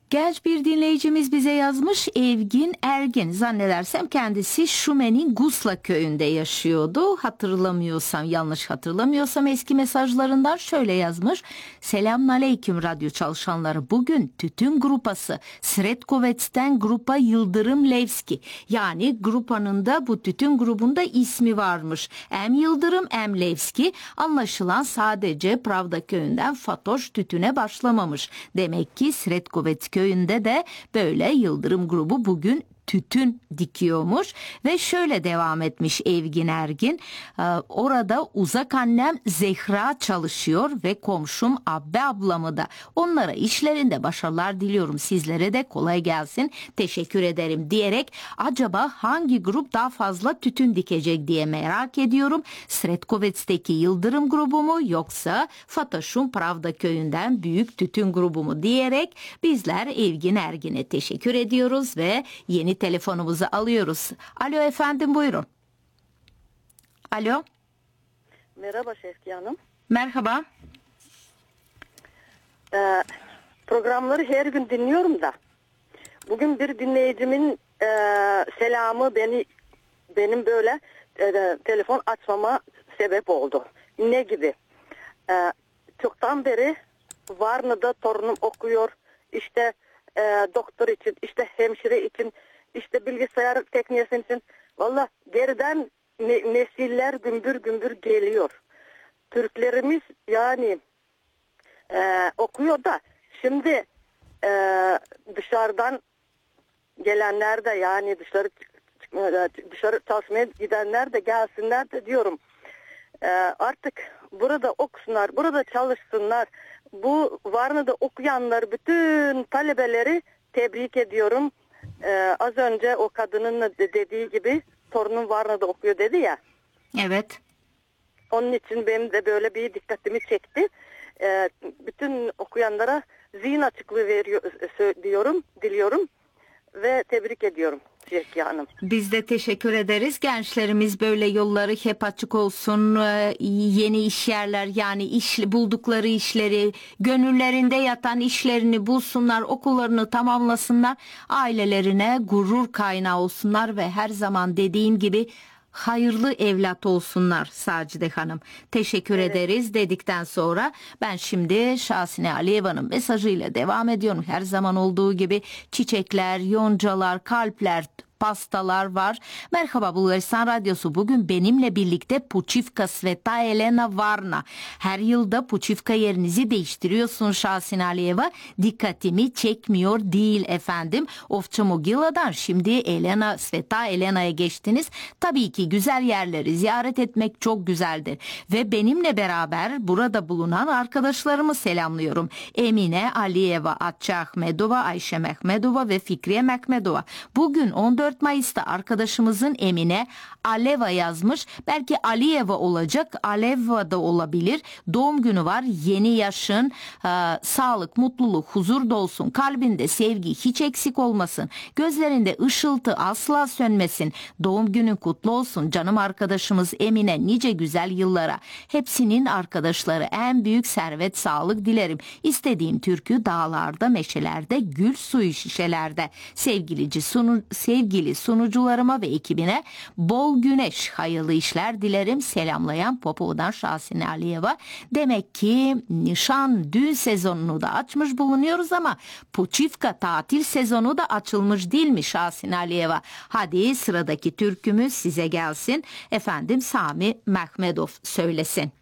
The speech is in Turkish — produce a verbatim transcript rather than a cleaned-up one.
Genç bir dinleyicimiz bize yazmış, Evgin Ergin. Zannedersem kendisi Şume'nin Gusla köyünde yaşıyordu. Hatırlamıyorsam, yanlış hatırlamıyorsam eski mesajlarından şöyle yazmış. Selamünaleyküm radyo çalışanları. Bugün tütün grupası Sretkovets'ten Grupa Yıldırım Levski. Yani grupanın da bu tütün grubunda ismi varmış. Em Yıldırım em Levski. Anlaşılan sadece Pravda köyünden Fatoş tütüne başlamamış. Demek ki Sretkovets köyünde de böyle Yıldırım grubu bugün tütün dikiyormuş ve şöyle devam etmiş Evgin Ergin. Orada uzak annem Zehra çalışıyor ve komşum Abbe ablamı da. Onlara işlerinde başarılar diliyorum. Sizlere de kolay gelsin. Teşekkür ederim diyerek acaba hangi grup daha fazla tütün dikecek diye merak ediyorum. Sretkovets'teki Yıldırım grubu mu yoksa Fatoş'un Pravda köyünden büyük tütün grubu mu diyerek bizler Evgin Ergin'e teşekkür ediyoruz ve yeni telefonumuzu alıyoruz. Alo efendim, buyurun. Alo. Merhaba Şevki Hanım. Merhaba. Ee, programları her gün dinliyorum da bugün bir dinleyicimin e, selamı beni benim böyle e, telefon açmama sebep oldu. Ne gibi? Ee, çoktan beri Varna'da torunum okuyor. İşte e, doktor için, işte hemşire için, İşte bilgisayar teknisyeni için. Valla geriden ne, nesiller gümbür gümbür geliyor. Türklerimiz yani e, okuyor da şimdi e, dışarıdan gelenler de yani dışarı dışarı çalışmaya gidenler de gelsinler de diyorum. E, artık burada okusunlar, burada çalışsınlar. Bu Varna'da okuyanlar, bütün talebeleri tebrik ediyorum. Ee, az önce o kadının da dediği gibi torunum Varna'da okuyor dedi ya. Evet. Onun için benim de böyle bir dikkatimi çekti. Ee, bütün okuyanlara zihin açıklığı veriyor, diyorum, diliyorum ve tebrik ediyorum Şevki Hanım. Biz de teşekkür ederiz. Gençlerimiz böyle yolları hep açık olsun. Yeni iş yerler, yani iş, buldukları işleri, gönüllerinde yatan işlerini bulsunlar, okullarını tamamlasınlar, ailelerine gurur kaynağı olsunlar ve her zaman dediğim gibi hayırlı evlat olsunlar Sacide Hanım. Teşekkür evet. ederiz dedikten sonra ben şimdi Şahsine Aliyeva'nın mesajıyla devam ediyorum. Her zaman olduğu gibi çiçekler, yoncalar, kalpler, pastalar var. Merhaba Bulgaristan Radyosu. Bugün benimle birlikte Puçivka Sveta Elena Varna. Her yılda Puçivka yerinizi değiştiriyorsun Şahsine Aliyeva. Dikkatimi çekmiyor değil efendim. Ovça Mogila'dan şimdi Elena, Sveta Elena'ya geçtiniz. Tabii ki güzel yerleri ziyaret etmek çok güzeldir. Ve benimle beraber burada bulunan arkadaşlarımı selamlıyorum. Emine Aliyeva, Atça Ahmedova, Ayşe Mehmedova ve Fikriye Mehmedova. Bugün on dört Mayıs'ta arkadaşımızın Emine Aleva yazmış. Belki Aliyeva olacak, Aleva da olabilir. Doğum günü var. Yeni yaşın, e, sağlık, mutluluk, huzur dolsun. Kalbinde sevgi hiç eksik olmasın. Gözlerinde ışıltı asla sönmesin. Doğum günün kutlu olsun. Canım arkadaşımız Emine nice güzel yıllara. Hepsinin arkadaşları en büyük servet, sağlık dilerim. İstediğim türkü dağlarda, meşelerde, gül suyu şişelerde. Sevgilici sunu, sevgili sunucularıma ve ekibine bol güneş, hayırlı işler dilerim. Selamlayan Popova'dan Şahsine Aliyeva. Demek ki nişan, düğün sezonunu da açmış bulunuyoruz ama Puçivka tatil sezonu da açılmış değil mi Şahsine Aliyeva? Hadi sıradaki türkümüz size gelsin. Efendim Sami Mehmedov söylesin.